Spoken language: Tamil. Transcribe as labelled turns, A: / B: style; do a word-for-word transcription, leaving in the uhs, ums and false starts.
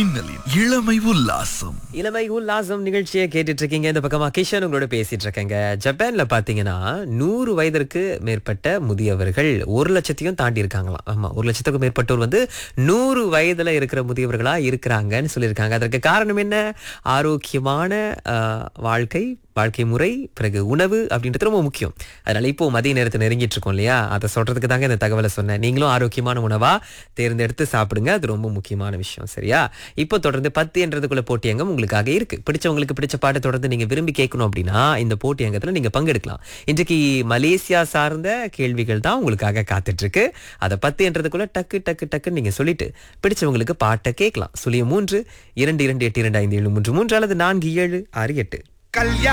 A: மின்னலின் இளமை உல்லாசம்.
B: இளமை உல்லாசம் நிகழ்ச்சியை கேட்டுட்டு இருக்கீங்க. இந்த பக்கமா கிஷன் உங்களோட பேசிட்டு இருக்கேங்க. ஜப்பான்ல பாத்தீங்கன்னா நூறு வயதிற்கு மேற்பட்ட முதியவர்கள் ஒரு லட்சத்தையும் தாண்டி இருக்காங்களாம். ஆமா, ஒரு லட்சத்துக்கும் மேற்பட்டோர் வந்து நூறு வயதுல இருக்கிற முதியவர்களா இருக்கிறாங்கன்னு சொல்லியிருக்காங்க. அதற்கு காரணம் என்ன? ஆரோக்கியமான ஆஹ், வாழ்க்கை வாழ்க்கை முறை, பிறகு உணவு அப்படின்றது ரொம்ப முக்கியம். அதனால இப்போ மதிய நேரத்தை நெருங்கிட்டு இருக்கோம் இல்லையா, அதை சொல்றதுக்கு தாங்க இந்த தகவலை சொன்னேன். நீங்களும் ஆரோக்கியமான உணவா தேர்ந்தெடுத்து சாப்பிடுங்க, அது ரொம்ப முக்கியமான விஷயம். சரியா? இப்போ தொடர்ந்து பத்து என்றதுக்குள்ள போட்டி அங்கம் உங்களுக்காக இருக்கு. பிடிச்சவங்களுக்கு பிடிச்ச பாட்டை தொடர்ந்து நீங்க விரும்பி கேட்கணும் அப்படின்னா இந்த போட்டி அங்கத்துல நீங்க பங்கெடுக்கலாம். இன்றைக்கு மலேசியா சார்ந்த கேள்விகள் தான் உங்களுக்காக காத்துட்டு இருக்கு. அதை பத்து என்றதுக்குள்ள டக்கு டக்கு டக்குன்னு நீங்க சொல்லிட்டு பிடிச்சவங்களுக்கு பாட்டை கேட்கலாம். சுழியம் மூன்று இரண்டு இரண்டு எட்டு இரண்டு ஐந்து ஏழு மூன்று மூன்று அல்லது நான்கு ஏழு ஆறு எட்டு.
C: கல்யாண